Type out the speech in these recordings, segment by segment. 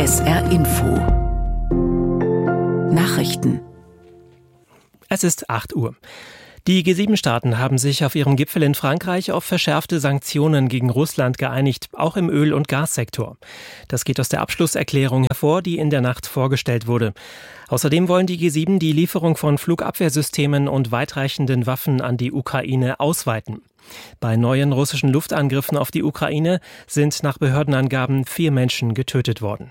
SR Info Nachrichten. Es ist 8 Uhr. Die G7-Staaten haben sich auf ihrem Gipfel in Frankreich auf verschärfte Sanktionen gegen Russland geeinigt, auch im Öl- und Gassektor. Das geht aus der Abschlusserklärung hervor, die in der Nacht vorgestellt wurde. Außerdem wollen die G7 die Lieferung von Flugabwehrsystemen und weitreichenden Waffen an die Ukraine ausweiten. Bei neuen russischen Luftangriffen auf die Ukraine sind nach Behördenangaben 4 Menschen getötet worden.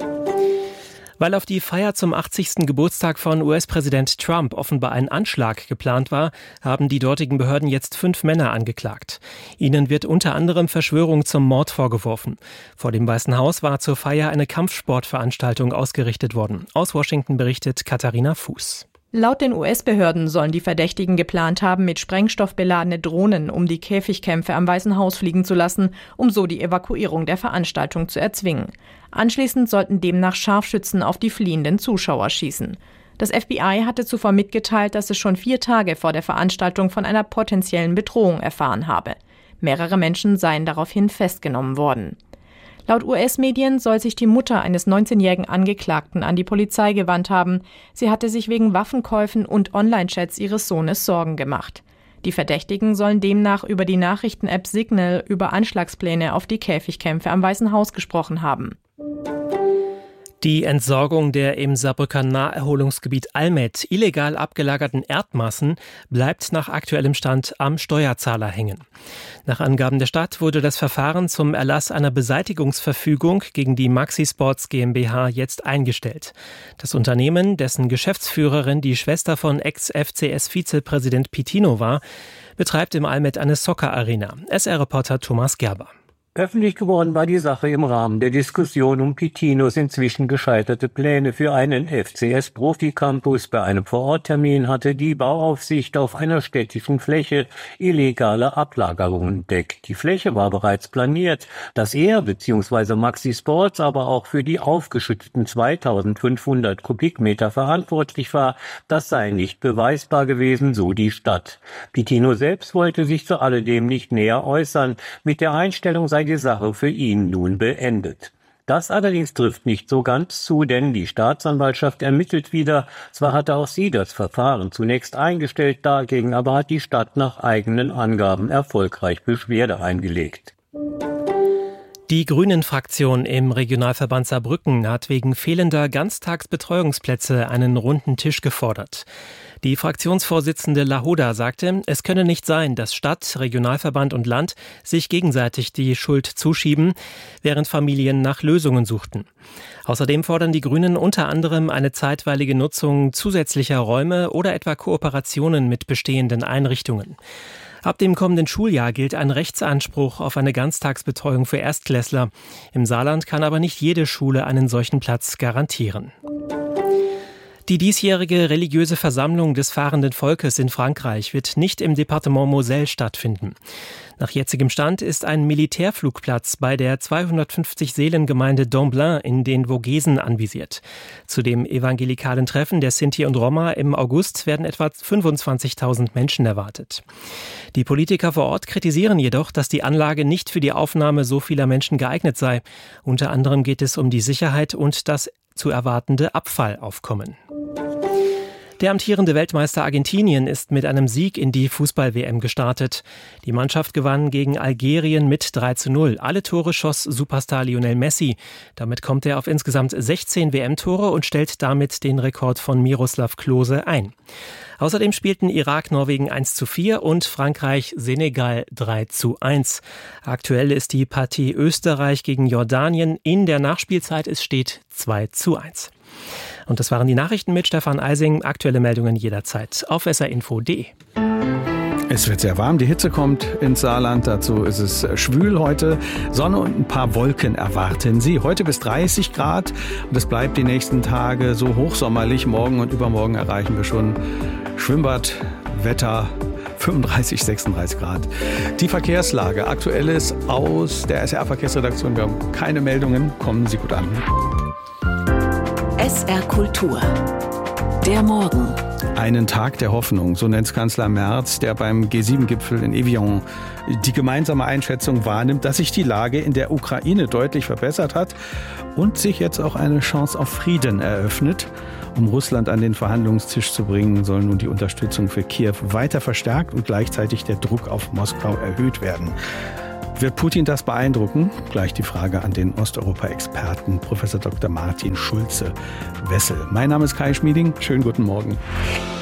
Weil auf die Feier zum 80. Geburtstag von US-Präsident Trump offenbar ein Anschlag geplant war, haben die dortigen Behörden jetzt 5 Männer angeklagt. Ihnen wird unter anderem Verschwörung zum Mord vorgeworfen. Vor dem Weißen Haus war zur Feier eine Kampfsportveranstaltung ausgerichtet worden. Aus Washington berichtet Katharina Fuß. Laut den US-Behörden sollen die Verdächtigen geplant haben, mit Sprengstoff beladene Drohnen um die Käfigkämpfe am Weißen Haus fliegen zu lassen, um so die Evakuierung der Veranstaltung zu erzwingen. Anschließend sollten demnach Scharfschützen auf die fliehenden Zuschauer schießen. Das FBI hatte zuvor mitgeteilt, dass es schon 4 Tage vor der Veranstaltung von einer potenziellen Bedrohung erfahren habe. Mehrere Menschen seien daraufhin festgenommen worden. Laut US-Medien soll sich die Mutter eines 19-jährigen Angeklagten an die Polizei gewandt haben. Sie hatte sich wegen Waffenkäufen und Online-Chats ihres Sohnes Sorgen gemacht. Die Verdächtigen sollen demnach über die Nachrichten-App Signal über Anschlagspläne auf die Käfigkämpfe am Weißen Haus gesprochen haben. Die Entsorgung der im Saarbrücker Naherholungsgebiet Almet illegal abgelagerten Erdmassen bleibt nach aktuellem Stand am Steuerzahler hängen. Nach Angaben der Stadt wurde das Verfahren zum Erlass einer Beseitigungsverfügung gegen die Maxi Sports GmbH jetzt eingestellt. Das Unternehmen, dessen Geschäftsführerin die Schwester von Ex-FCS-Vizepräsident Pitino war, betreibt im Almet eine Soccer-Arena. SR-Reporter Thomas Gerber. Öffentlich geworden war die Sache im Rahmen der Diskussion um Pitinos inzwischen gescheiterte Pläne für einen FCS-Profi-Campus. Bei einem Vororttermin hatte die Bauaufsicht auf einer städtischen Fläche illegale Ablagerungen entdeckt. Die Fläche war bereits planiert. Dass er bzw. Maxi Sports aber auch für die aufgeschütteten 2500 Kubikmeter verantwortlich war, das sei nicht beweisbar gewesen, so die Stadt. Pitino selbst wollte sich zu alledem nicht näher äußern. Mit der Einstellung sei die Sache für ihn nun beendet. Das allerdings trifft nicht so ganz zu, denn die Staatsanwaltschaft ermittelt wieder. Zwar hatte auch sie das Verfahren zunächst eingestellt, dagegen aber hat die Stadt nach eigenen Angaben erfolgreich Beschwerde eingelegt. Die Grünen-Fraktion im Regionalverband Saarbrücken hat wegen fehlender Ganztagsbetreuungsplätze einen runden Tisch gefordert. Die Fraktionsvorsitzende Lahoda sagte, es könne nicht sein, dass Stadt, Regionalverband und Land sich gegenseitig die Schuld zuschieben, während Familien nach Lösungen suchten. Außerdem fordern die Grünen unter anderem eine zeitweilige Nutzung zusätzlicher Räume oder etwa Kooperationen mit bestehenden Einrichtungen. Ab dem kommenden Schuljahr gilt ein Rechtsanspruch auf eine Ganztagsbetreuung für Erstklässler. Im Saarland kann aber nicht jede Schule einen solchen Platz garantieren. Die diesjährige religiöse Versammlung des fahrenden Volkes in Frankreich wird nicht im Departement Moselle stattfinden. Nach jetzigem Stand ist ein Militärflugplatz bei der 250-Seelen-Gemeinde Domblin in den Vogesen anvisiert. Zu dem evangelikalen Treffen der Sinti und Roma im August werden etwa 25.000 Menschen erwartet. Die Politiker vor Ort kritisieren jedoch, dass die Anlage nicht für die Aufnahme so vieler Menschen geeignet sei. Unter anderem geht es um die Sicherheit und das zu erwartende Abfallaufkommen. Der amtierende Weltmeister Argentinien ist mit einem Sieg in die Fußball-WM gestartet. Die Mannschaft gewann gegen Algerien mit 3:0. Alle Tore schoss Superstar Lionel Messi. Damit kommt er auf insgesamt 16 WM-Tore und stellt damit den Rekord von Miroslav Klose ein. Außerdem spielten Irak-Norwegen 1:4 und Frankreich-Senegal 3:1. Aktuell ist die Partie Österreich gegen Jordanien in der Nachspielzeit. Es steht 2:1. Und das waren die Nachrichten mit Stefan Eising. Aktuelle Meldungen jederzeit auf srinfo.de. Es wird sehr warm, die Hitze kommt ins Saarland, dazu ist es schwül heute. Sonne und ein paar Wolken erwarten Sie. Heute bis 30 Grad und es bleibt die nächsten Tage so hochsommerlich. Morgen und übermorgen erreichen wir schon Schwimmbadwetter, 35, 36 Grad. Die Verkehrslage, Aktuelles aus der SR-Verkehrsredaktion. Wir haben keine Meldungen, kommen Sie gut an. SR Kultur. Der Morgen. Einen Tag der Hoffnung, so nennt es Kanzler Merz, der beim G7-Gipfel in Evian die gemeinsame Einschätzung wahrnimmt, dass sich die Lage in der Ukraine deutlich verbessert hat und sich jetzt auch eine Chance auf Frieden eröffnet. Um Russland an den Verhandlungstisch zu bringen, soll nun die Unterstützung für Kiew weiter verstärkt und gleichzeitig der Druck auf Moskau erhöht werden. Wird Putin das beeindrucken? Gleich die Frage an den Osteuropa-Experten Prof. Dr. Martin Schulze-Wessel. Mein Name ist Kai Schmieding. Schönen guten Morgen.